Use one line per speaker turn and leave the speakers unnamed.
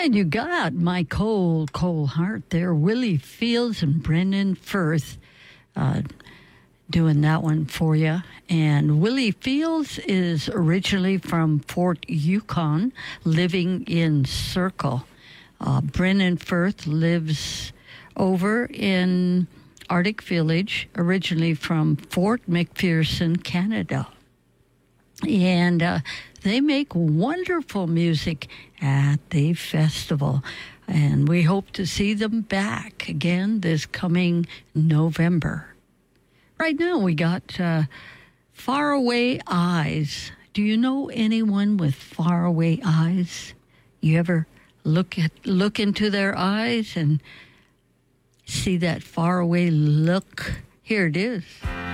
And you got my cold heart there. Willie Fields and Brendan Firth doing that one for you. And Willie Fields is originally from Fort Yukon, living in Circle. Brendan Firth lives over in Arctic Village, originally from Fort McPherson, Canada. And they make wonderful music at the festival. And we hope to see them back again this coming November. Right now we got Faraway Eyes. Do you know anyone with faraway eyes? You ever look into their eyes and see that faraway look? Here it is.